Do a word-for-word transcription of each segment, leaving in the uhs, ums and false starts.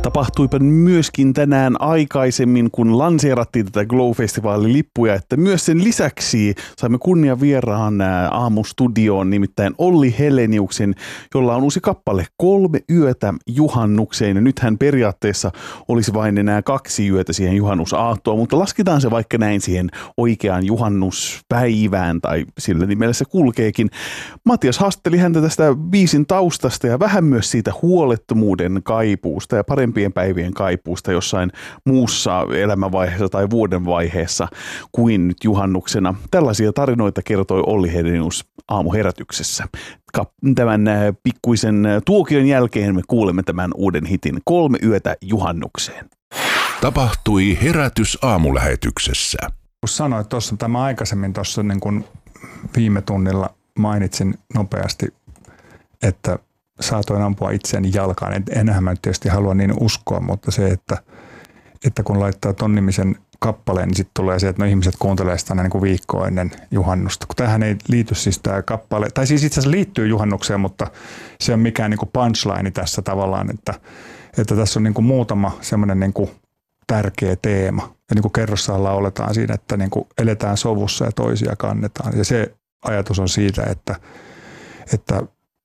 Tapahtuipa myöskin tänään aikaisemmin, kun lanseerattiin tätä Glow-festivaalin lippuja, että myös sen lisäksi saimme kunnian vieraan aamustudioon, nimittäin Olli Helleniuksen, jolla on uusi kappale Kolme yötä juhannukseen. Ja nythän periaatteessa olisi vain enää kaksi yötä siihen juhannusaattoon, mutta lasketaan se vaikka näin siihen oikeaan juhannuspäivään tai sillä nimellä se kulkeekin. Matias haastatteli häntä tästä biisin taustasta ja vähän myös siitä huolettomuuden kaipuusta ja parempien päivien kaipuusta jossain muussa elämänvaiheessa tai vuoden vaiheessa kuin nyt juhannuksena. Tällaisia tarinoita kertoi Olli Hellenius aamuherätyksessä. Tämän pikkuisen tuokion jälkeen me kuulemme tämän uuden hitin Kolme yötä juhannukseen. Tapahtui herätys aamulähetyksessä. Kun sanoit tuossa tämä aikaisemmin tuossa niin kuin viime tunnilla mainitsin nopeasti, että saatoin ampua itseäni jalkaan. Enhän mä tietysti halua niin uskoa, mutta se, että, että kun laittaa ton nimisen kappaleen, niin sitten tulee se, että no ihmiset kuuntelee sitä niin kuin viikkoa ennen juhannusta. Kun tämähän ei liity siis tämä kappale, tai siis itse asiassa liittyy juhannukseen, mutta se on mikään niin kuin punchline tässä tavallaan, että, että tässä on niin kuin muutama semmoinen niin kuin tärkeä teema. Ja niin kuin kerrossaan lauletaan siinä, että niin kuin eletään sovussa ja toisia kannetaan. Ja se ajatus on siitä, että, että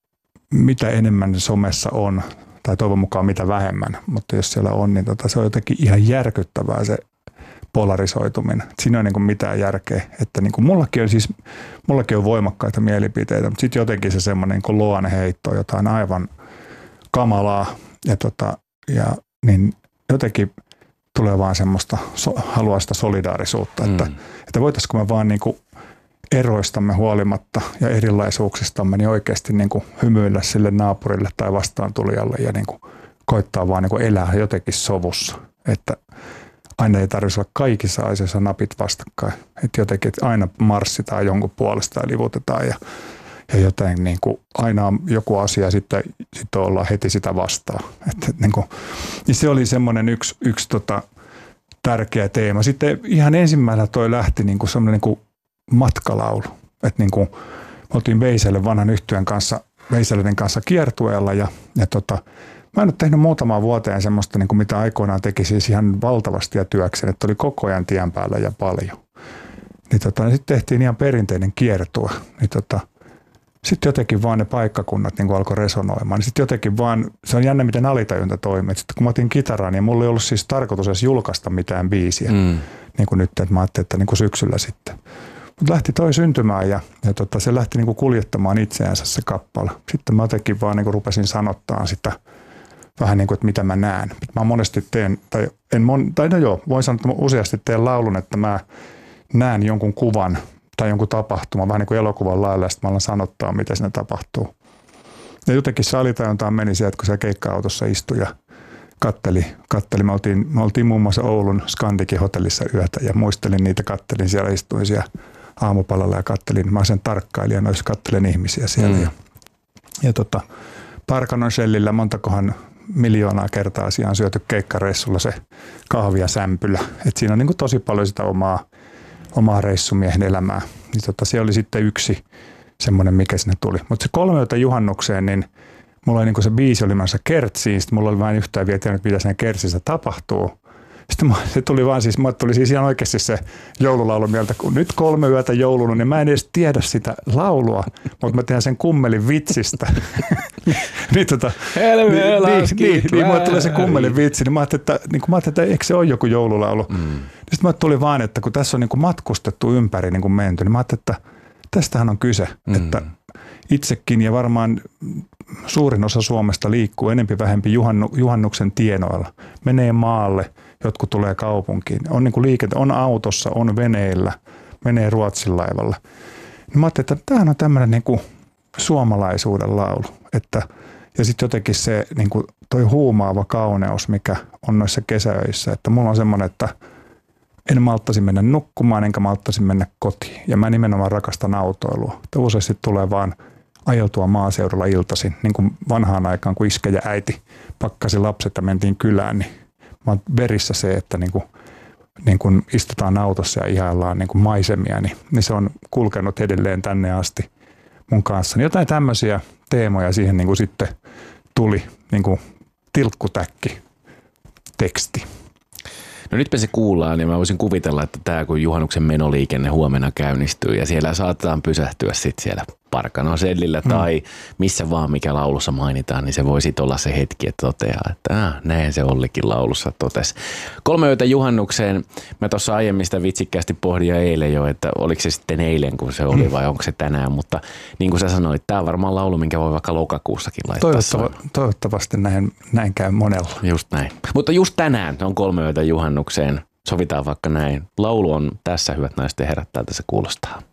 mitä enemmän somessa on, tai toivon mukaan mitä vähemmän, mutta jos siellä on, niin tota, se on jotenkin ihan järkyttävää se polarisoituminen. Siinä ei ole niin kuin mitään järkeä, että niin kuin mullakin on siis, mullakin on voimakkaita mielipiteitä, mutta sitten jotenkin se semmoinen niin kuin loanheitto, jotain aivan kamalaa, ja, tota, ja niin jotenkin tulee vaan semmoista, so, haluaa sitä solidaarisuutta, mm. että, että voitaisiko me vaan niin kuin eroistamme huolimatta ja erilaisuuksistamme niin oikeasti niin kuin hymyillä sille naapurille tai vastaantulijalle ja niin kuin koittaa vaan niin kuin elää jotenkin sovussa. Että aina ei tarvitse olla kaikissa asioissa napit vastakkain. Että jotenkin että aina marssitaan jonkun puolesta ja livutetaan ja, ja jotain niin kuin aina on joku asia sitten, sitten ollaan heti sitä vastaan. Että niin kuin, niin se oli semmoinen yksi, yksi tota, tärkeä teema. Sitten ihan ensimmäisenä toi lähti niin kuin semmoinen niin kuin matkalaulu. Että niin kuin me oltiin Veiselle vanhan yhtyön kanssa, Veiselleden kanssa kiertueella ja, ja tota, mä en ole tehnyt muutamaan vuoteen semmoista, niin kuin mitä aikoinaan teki siis ihan valtavasti ja työkseen, että oli koko ajan tien päällä ja paljon. Niin tota, niin sitten tehtiin ihan perinteinen kiertue. Niin tota, sitten jotenkin vaan ne paikkakunnat niin kuin alkoi resonoimaan. Niin sitten jotenkin vaan, se on jännä miten alitajunta toimii. Sitten kun mä otin kitaraa, niin mulla ei ollut siis tarkoitus edes julkaista mitään biisiä. Mm. Niin kuin nyt, että mä ajattelin, että niin kuin syksyllä sitten. Mutta lähti toi syntymään ja, ja tota, se lähti niinku kuljettamaan itseänsä se kappale. Sitten mä jotenkin vaan niinku rupesin sanottaa sitä vähän niin kuin, että mitä mä näen. Mä monesti teen, tai, en mon, tai no joo, voin sanoa, että mä useasti teen laulun, että mä näen jonkun kuvan tai jonkun tapahtuman, vähän niin kuin elokuvan lailla, ja sitten mä alan sanottaa, mitä siinä tapahtuu. Ja jotenkin se alitajuntaan meni sieltä, kun se keikka-autossa istui ja katteli. katteli. Me, oltiin, me oltiin muun muassa Oulun Scandikin hotellissa yötä ja muistelin niitä, kattelin siellä, istuin siellä aamupalalla ja kattelin, mä sen tarkkailijan, jos kattelen ihmisiä siellä. Mm. Ja, ja tota, Parkanon Shellillä montakohan miljoonaa kertaa siellä on syöty keikkareissulla se kahvia sämpylä. Et siinä on niin kuin tosi paljon sitä omaa, omaa reissumiehen elämää. Niin tota, se oli sitten yksi semmoinen, mikä sinne tuli. Mutta se kolme yötä juhannukseen, niin mulla oli niin kuin se biisi oli menossa kertsiin. Sitten mulla oli vain yhtään vielä tiennyt, mitä siinä kertsissä tapahtuu. Sitten se tuli vaan siis, mä tuli siis ihan oikeasti se joululaulu mieltä, kun nyt kolme yötä joulunut, niin mä en edes tiedä sitä laulua, mutta mä tehdään sen kummelin vitsistä. niin tota, niin, niin, niin, niin mulle tulee se kummelin vitsi, niin mä ajattelin, että, niin mä ajattelin, että eikö se ole joku joululaulu. Mm. Sitten mä tuli vaan, että kun tässä on niin kuin matkustettu ympäri niin kuin menty, niin mä ajattelin, että tästähän on kyse, mm. että itsekin ja varmaan suurin osa Suomesta liikkuu enempi vähempi juhannu, juhannuksen tienoilla, menee maalle, jotkut tulee kaupunkiin, on niin kuin liikente, on autossa, on veneillä, menee Ruotsin laivalla. Niin mä ajattelin, että tämähän on tämmöinen niin kuin suomalaisuuden laulu. Että, ja sitten jotenkin se niin kuin toi huumaava kauneus, mikä on noissa kesäöissä, että mulla on semmoinen, että en malttaisi mennä nukkumaan, enkä malttaisi mennä kotiin. Ja mä nimenomaan rakastan autoilua. Että useasti tulee vaan ajeltua maaseudulla iltaisin, niin kuin vanhaan aikaan, kun iskä ja äiti pakkasi lapset ja mentiin kylään, niin mä oon verissä se, että niin kuin, niin kuin istutaan autossa ja ihaillaan niin kuin maisemia, niin, niin se on kulkenut edelleen tänne asti mun kanssa. Niin jotain tämmöisiä teemoja siihen niin kuin sitten tuli, niin kuin tilkkutäkki teksti. No nytpä se kuullaan, niin mä voisin kuvitella, että tämä kun juhannuksen menoliikenne huomenna käynnistyy ja siellä saatetaan pysähtyä sitten siellä Parkanosellillä mm. tai missä vaan mikä laulussa mainitaan, niin se voi sitten olla se hetki, että toteaa, että ah, näin se Ollikin laulussa totesi. Kolme yötä juhannukseen. Mä tuossa aiemmin sitä vitsikkäästi pohdin ja eilen jo, että oliko se sitten eilen kun se oli vai onko se tänään, mutta niin kuin sä sanoit, tämä on varmaan laulu, minkä voi vaikka lokakuussakin laittaa. Toivottava, toivottavasti näin, näin käy monella. Just näin. Mutta just tänään on kolme yötä juhannukseen. Sovitaan vaikka näin. Laulu on tässä, hyvät naiset ja herrat, tältä se kuulostaa.